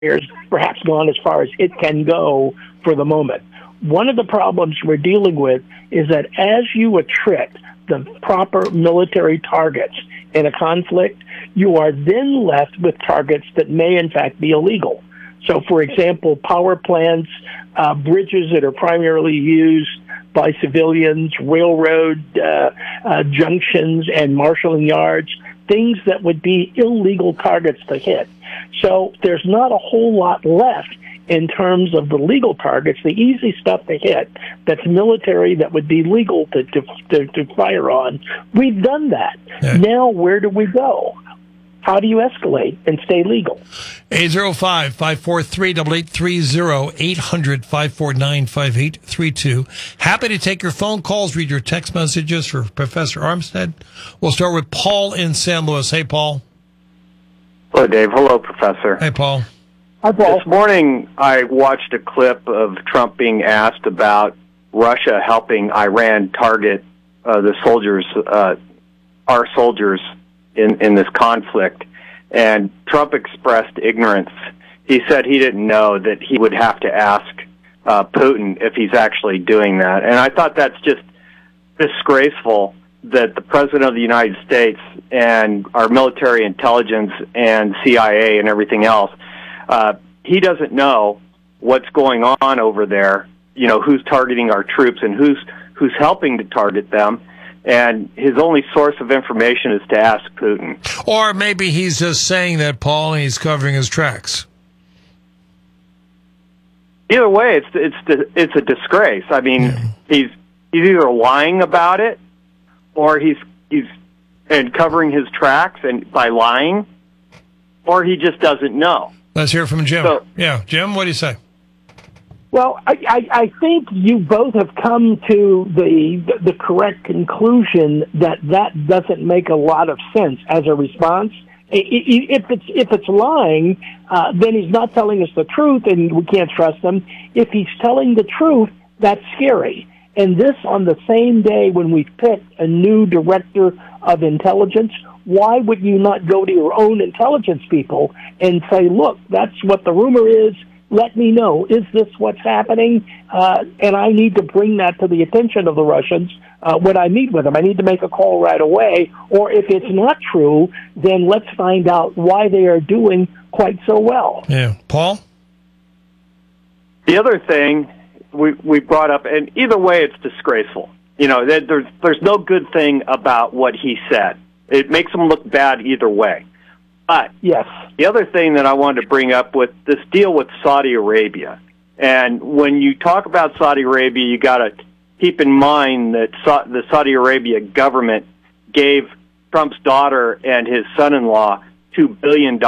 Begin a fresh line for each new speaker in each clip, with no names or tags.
has perhaps gone as far as it can go for the moment. One of the problems we're dealing with is that as you attrit the proper military targets in a conflict, you are then left with targets that may in fact be illegal. So, for example, power plants, bridges that are primarily used by civilians, railroad junctions and marshalling yards, things that would be illegal targets to hit. So there's not a whole lot left in terms of the legal targets, the easy stuff to hit that's military that would be legal to fire on. We've done that. Yeah. Now where do we go? How do you escalate and stay legal?
805-543-8830, 800-549-5832. Happy to take your phone calls, read your text messages for Professor Armstead. We'll start with Paul in San Luis. Hey, Paul.
Hello, Dave. Hello, Professor.
Hey, Paul.
Hi, Paul.
This morning, I watched a clip of Trump being asked about Russia helping Iran target the soldiers, our soldiers, in this conflict, and Trump expressed ignorance. He said he didn't know that he would have to ask Putin if he's actually doing that. And I thought that's just disgraceful that the President of the United States and our military intelligence and CIA and everything else, he doesn't know what's going on over there, you know, who's targeting our troops and who's helping to target them. And his only source of information is to ask Putin.
Or maybe he's just saying that, Paul, and he's covering his tracks.
Either way, it's a disgrace. I mean, he's either lying about it, or he's covering his tracks and by lying, or he just doesn't know.
Let's hear from Jim. So, yeah, Jim, what do you say?
Well, I think you both have come to the correct conclusion that doesn't make a lot of sense as a response. If it's lying, then he's not telling us the truth, and we can't trust him. If he's telling the truth, that's scary. And this on the same day when we've picked a new director of intelligence, why would you not go to your own intelligence people and say, look, that's what the rumor is. Let me know. Is this what's happening? And I need to bring that to the attention of the Russians when I meet with them. I need to make a call right away. Or if it's not true, then let's find out why they are doing quite so well.
Yeah. Paul?
The other thing we brought up, and either way it's disgraceful. You know, there's no good thing about what he said. It makes him look bad either way. But
yes,
the other thing that I wanted to bring up with this deal with Saudi Arabia, and when you talk about Saudi Arabia, you got to keep in mind that the Saudi Arabia government gave Trump's daughter and his son-in-law $2 billion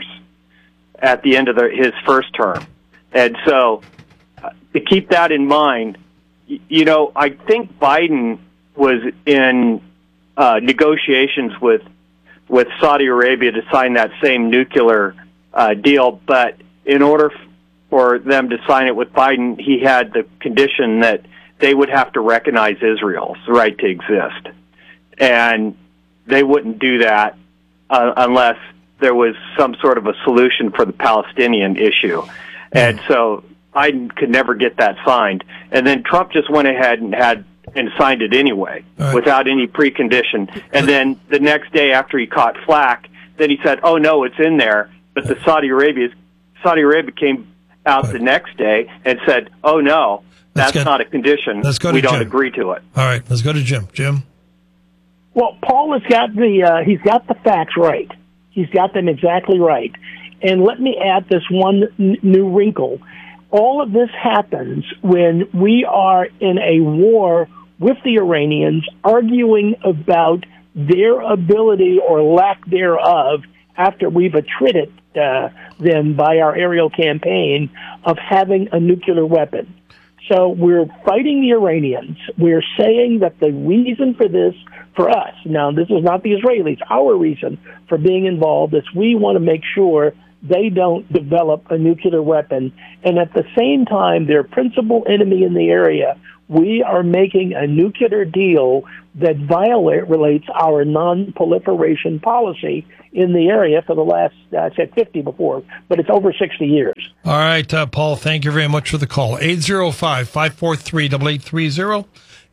at the end of his first term. And so to keep that in mind, you know, I think Biden was in negotiations with Saudi Arabia to sign that same nuclear deal, but in order for them to sign it with Biden, he had the condition that they would have to recognize Israel's right to exist. And they wouldn't do that unless there was some sort of a solution for the Palestinian issue. And so Biden could never get that signed. And then Trump just went ahead and signed it anyway, without any precondition. And then the next day after he caught flack, then he said, oh, no, it's in there. But the Saudi Arabia came out the next day and said, oh, no, that's not a condition. We don't agree to it.
All right, let's go to Jim. Jim?
Well, Paul has got he's got the facts right. He's got them exactly right. And let me add this one new wrinkle. All of this happens when we are in a war with the Iranians, arguing about their ability or lack thereof after we've attrited them by our aerial campaign of having a nuclear weapon. So we're fighting the Iranians. We're saying that the reason for this, for us, now this is not the Israelis, our reason for being involved is we want to make sure they don't develop a nuclear weapon. And at the same time, their principal enemy in the area, we are making a nuclear deal that violates our non-proliferation policy in the area for the last, I said 50 before, but it's over 60 years.
All right, Paul, thank you very much for the call. 805-543-8830,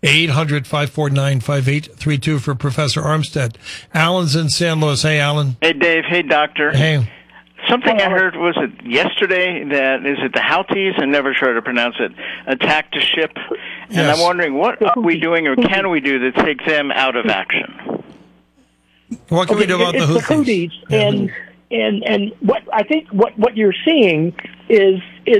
800-549-5832 for Professor Armstead. Alan's in San Luis. Hey, Alan.
Hey, Dave. Hey, Doctor.
Hey.
Something I heard, was it yesterday, that is it the Houthis, I'm never sure how to pronounce it, attacked a ship. And
Yes.
I'm wondering, what are we doing or can we do to take them out of action?
What can we do about the Houthis?
And what I think what you're seeing is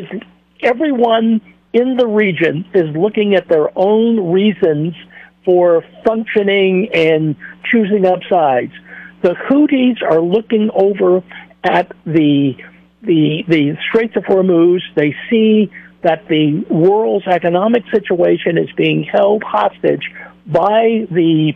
everyone in the region is looking at their own reasons for functioning and choosing up sides. The Houthis are looking over at the Straits of Hormuz. They see that the world's economic situation is being held hostage by the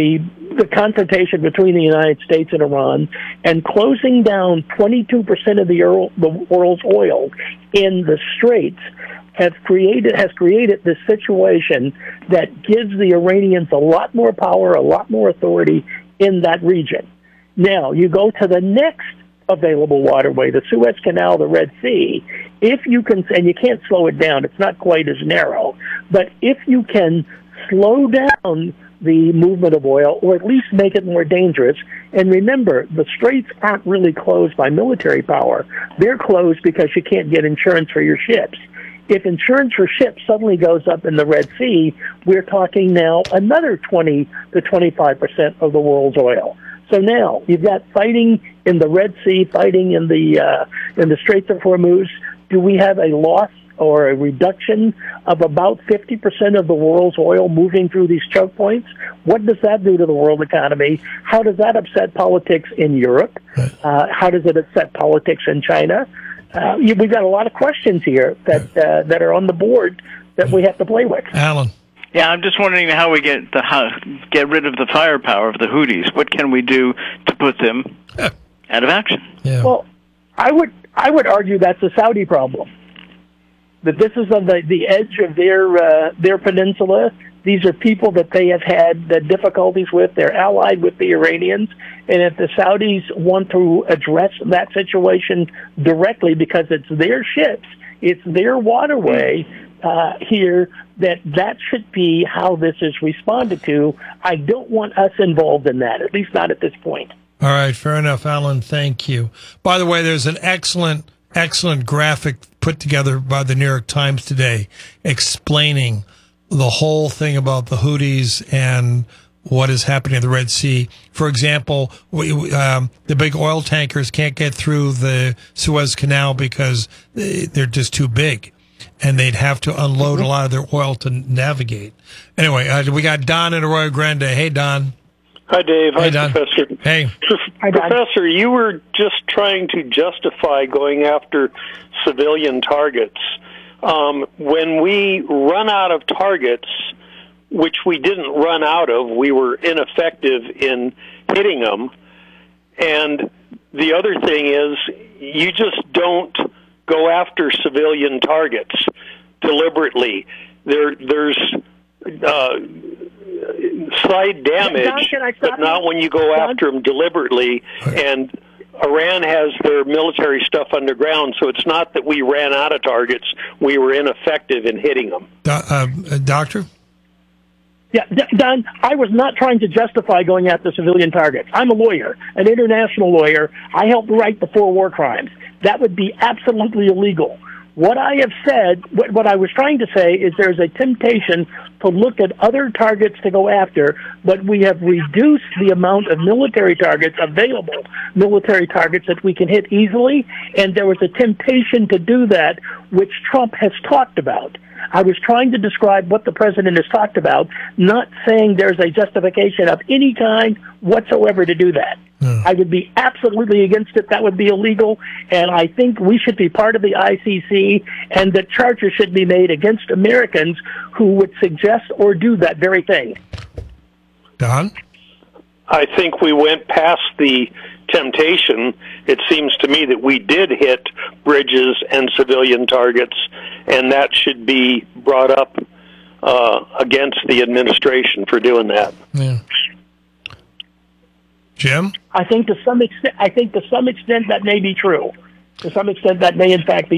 confrontation between the United States and Iran, and closing down 22% of the world's oil in the Straits has created this situation that gives the Iranians a lot more power, a lot more authority in that region. Now, you go to the next available waterway, the Suez Canal, the Red Sea. If you can, and you can't slow it down, it's not quite as narrow, but if you can slow down the movement of oil, or at least make it more dangerous. And remember, the straits aren't really closed by military power. They're closed because you can't get insurance for your ships. If insurance for ships suddenly goes up in the Red Sea, we're talking now another 20 to 25% of the world's oil. So now you've got fighting in the Red Sea, fighting in the Straits of Hormuz. Do we have a loss or a reduction of about 50% of the world's oil moving through these choke points? What does that do to the world economy? How does that upset politics in Europe? How does it upset politics in China? We've got a lot of questions here that are on the board that we have to play with.
Alan.
Yeah, I'm just wondering how we get rid of the firepower of the Houthis. What can we do to put them out of action?
Yeah.
Well, I would argue that's a Saudi problem. That this is on the edge of their peninsula. These are people that they have had difficulties with. They're allied with the Iranians, and if the Saudis want to address that situation directly, because it's their ships, it's their waterway here, that should be how this is responded to. I don't want us involved in that, at least not at this point.
All right, fair enough, Alan. Thank you. By the way, there's an excellent graphic put together by the New York Times today explaining the whole thing about the Houthis and what is happening in the Red Sea. For example, the big oil tankers can't get through the Suez Canal because they're just too big, and they'd have to unload a lot of their oil to navigate. Anyway, we got Don in Arroyo Grande. Hey, Don.
Hi, Dave.
Hey,
Hi,
Don.
Professor.
Hey.
Hi, Don.
Professor, you were just trying to justify going after civilian targets. When we run out of targets, which we didn't run out of, we were ineffective in hitting them. And the other thing is, you just don't go after civilian targets deliberately. There's slight damage,
Don,
but not when you go after them deliberately. And Iran has their military stuff underground, so it's not that we ran out of targets. We were ineffective in hitting them.
Doctor?
Yeah, Don, I was not trying to justify going after civilian targets. I'm a lawyer, an international lawyer. I helped write the 4 war crimes. That would be absolutely illegal. What I have said, what I was trying to say is there's a temptation to look at other targets to go after, but we have reduced the amount of military targets available, military targets that we can hit easily, and there was a temptation to do that, which Trump has talked about. I was trying to describe what the president has talked about, not saying there's a justification of any kind whatsoever to do that. I would be absolutely against it. That would be illegal, and I think we should be part of the ICC, and that charges should be made against Americans who would suggest or do that very thing.
Don?
I think we went past the temptation. It seems to me that we did hit bridges and civilian targets, and that should be brought up against the administration for doing that.
Yeah. Jim?
I think to some extent that may be true. To some extent, that may in fact be